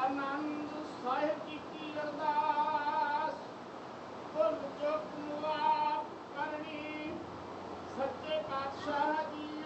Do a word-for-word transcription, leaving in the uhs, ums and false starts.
आनंद साहिब जी की अरदास फुल चुक मुआफ करनी सच्चे पातशाह जी